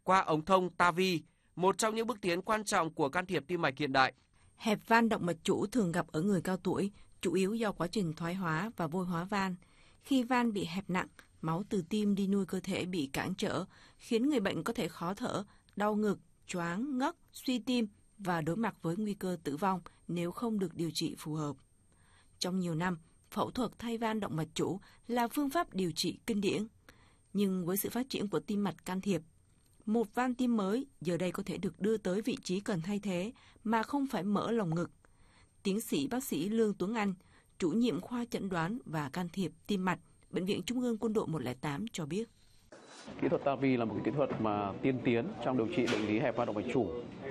qua ống thông TAVI, một trong những bước tiến quan trọng của can thiệp tim mạch hiện đại. Hẹp van động mạch chủ thường gặp ở người cao tuổi, chủ yếu do quá trình thoái hóa và vôi hóa van. Khi van bị hẹp nặng, máu từ tim đi nuôi cơ thể bị cản trở, khiến người bệnh có thể khó thở, đau ngực, choáng, ngất, suy tim và đối mặt với nguy cơ tử vong nếu không được điều trị phù hợp. Trong nhiều năm, phẫu thuật thay van động mạch chủ là phương pháp điều trị kinh điển. Nhưng với sự phát triển của tim mạch can thiệp, một van tim mới giờ đây có thể được đưa tới vị trí cần thay thế mà không phải mở lồng ngực. Tiến sĩ bác sĩ Lương Tuấn Anh, chủ nhiệm khoa chẩn đoán và can thiệp tim mạch, Bệnh viện Trung ương Quân đội 108 cho biết. Kỹ thuật TAVI là một kỹ thuật mà tiên tiến trong điều trị bệnh lý hẹp van động mạch chủ,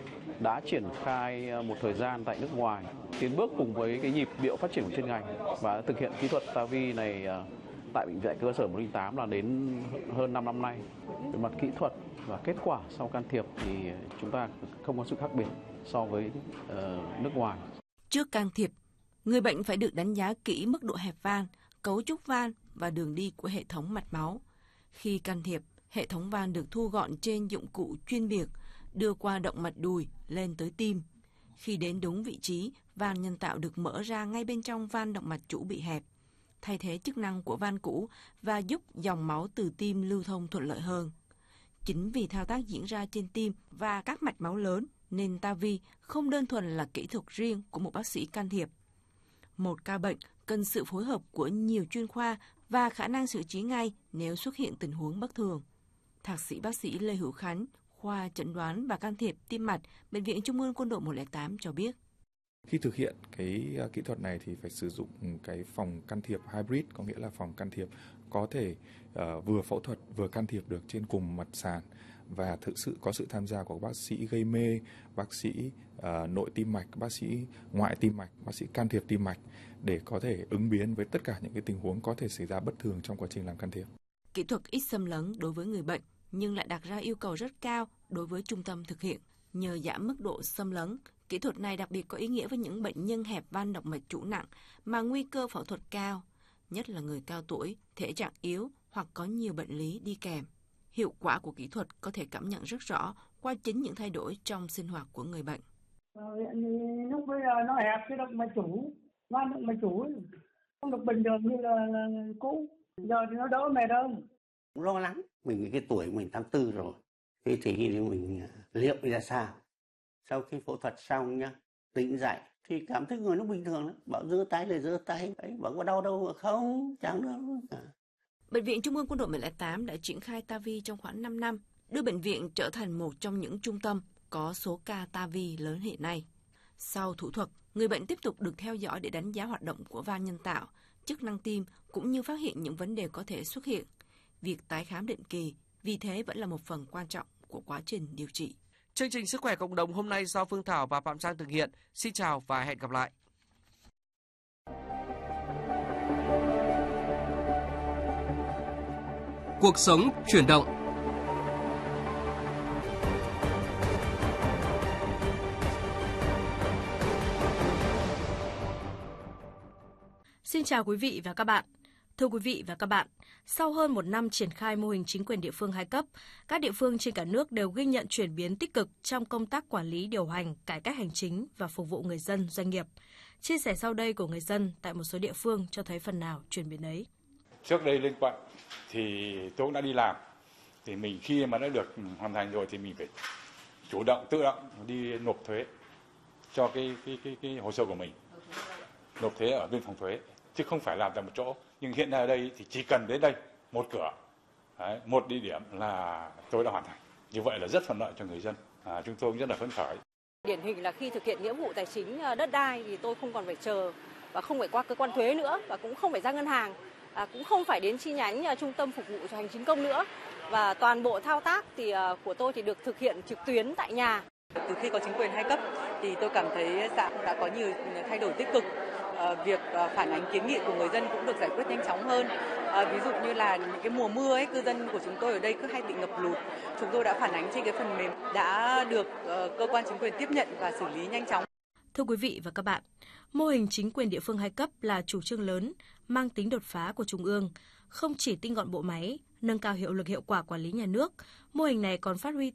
đã triển khai một thời gian tại nước ngoài, tiến bước cùng với cái nhịp điệu phát triển của chuyên ngành và thực hiện kỹ thuật TAVI này tại bệnh viện cơ sở 108 là đến hơn 5 năm nay. Về mặt kỹ thuật và kết quả sau can thiệp thì chúng ta không có sự khác biệt so với nước ngoài. Trước can thiệp, người bệnh phải được đánh giá kỹ mức độ hẹp van, cấu trúc van và đường đi của hệ thống mạch máu. Khi can thiệp, hệ thống van được thu gọn trên dụng cụ chuyên biệt, đưa qua động mạch đùi lên tới tim. Khi đến đúng vị trí, van nhân tạo được mở ra ngay bên trong van động mạch chủ bị hẹp, thay thế chức năng của van cũ và giúp dòng máu từ tim lưu thông thuận lợi hơn. Chính vì thao tác diễn ra trên tim và các mạch máu lớn nên TAVI không đơn thuần là kỹ thuật riêng của một bác sĩ can thiệp. Một ca bệnh cần sự phối hợp của nhiều chuyên khoa và khả năng xử trí ngay nếu xuất hiện tình huống bất thường. Thạc sĩ bác sĩ Lê Hữu Khánh, khoa chẩn đoán và can thiệp tim mạch, Bệnh viện Trung ương Quân đội 108 cho biết. Khi thực hiện cái kỹ thuật này thì phải sử dụng cái phòng can thiệp hybrid, có nghĩa là phòng can thiệp có thể vừa phẫu thuật vừa can thiệp được trên cùng mặt sàn, và thực sự có sự tham gia của bác sĩ gây mê, bác sĩ nội tim mạch, bác sĩ ngoại tim mạch, bác sĩ can thiệp tim mạch để có thể ứng biến với tất cả những cái tình huống có thể xảy ra bất thường trong quá trình làm can thiệp. Kỹ thuật ít xâm lấn đối với người bệnh nhưng lại đặt ra yêu cầu rất cao đối với trung tâm thực hiện. Nhờ giảm mức độ xâm lấn, kỹ thuật này đặc biệt có ý nghĩa với những bệnh nhân hẹp van động mạch chủ nặng mà nguy cơ phẫu thuật cao, nhất là người cao tuổi, thể trạng yếu hoặc có nhiều bệnh lý đi kèm. Hiệu quả của kỹ thuật có thể cảm nhận rất rõ qua chính những thay đổi trong sinh hoạt của người bệnh. Lúc bây giờ nó hẹp cái động mạch chủ, van động mạch chủ không được bình thường như là cũ, giờ thì nó đỡ mệt hơn. Lo lắng, mình cái tuổi mình 84 rồi, thế thì mình liệu ra sao? Sau khi phẫu thuật xong nhá, tỉnh dậy thì cảm thấy người nó bình thường lắm, bảo giơ tay là giơ tay, đấy, bảo có đau đâu không, chẳng đâu cả. Bệnh viện Trung ương Quân đội 108 đã triển khai TAVI trong khoảng 5 năm, đưa bệnh viện trở thành một trong những trung tâm có số ca TAVI lớn hiện nay. Sau thủ thuật, người bệnh tiếp tục được theo dõi để đánh giá hoạt động của van nhân tạo, chức năng tim cũng như phát hiện những vấn đề có thể xuất hiện. Việc tái khám định kỳ vì thế vẫn là một phần quan trọng của quá trình điều trị. Chương trình Sức khỏe cộng đồng hôm nay do Phương Thảo và Phạm Trang thực hiện. Xin chào và hẹn gặp lại. Cuộc sống chuyển động. Xin chào quý vị và các bạn. Thưa quý vị và các bạn, sau hơn một năm triển khai mô hình chính quyền địa phương 2 cấp, các địa phương trên cả nước đều ghi nhận chuyển biến tích cực trong công tác quản lý điều hành, cải cách hành chính và phục vụ người dân, doanh nghiệp. Chia sẻ sau đây của người dân tại một số địa phương cho thấy phần nào chuyển biến ấy. Trước đây lên quận thì tôi cũng đã đi làm, thì mình khi mà đã được hoàn thành rồi thì mình phải chủ động, tự động đi nộp thuế cho cái hồ sơ của mình, nộp thuế ở bên phòng thuế, chứ không phải làm tại một chỗ. Nhưng hiện nay ở đây thì chỉ cần đến đây một cửa, một địa điểm là tôi đã hoàn thành. Như vậy là rất thuận lợi cho người dân. Chúng tôi cũng rất là phấn khởi. Điển hình là khi thực hiện nghĩa vụ tài chính đất đai thì tôi không còn phải chờ và không phải qua cơ quan thuế nữa, và cũng không phải ra ngân hàng, cũng không phải đến chi nhánh trung tâm phục vụ cho hành chính công nữa. Và toàn bộ thao tác thì của tôi thì được thực hiện trực tuyến tại nhà. Từ khi có chính quyền 2 cấp thì tôi cảm thấy xã đã có nhiều thay đổi tích cực. Việc phản ánh kiến nghị của người dân cũng được giải quyết nhanh chóng hơn. Ví dụ như là những cái mùa mưa ấy, cư dân của chúng tôi ở đây cứ hay bị ngập lụt. Chúng tôi đã phản ánh trên cái phần mềm, đã được cơ quan chính quyền tiếp nhận và xử lý nhanh chóng. Thưa quý vị và các bạn, mô hình chính quyền địa phương 2 cấp là chủ trương lớn, mang tính đột phá của Trung ương. Không chỉ tinh gọn bộ máy, nâng cao hiệu lực hiệu quả quản lý nhà nước, mô hình này còn phát huy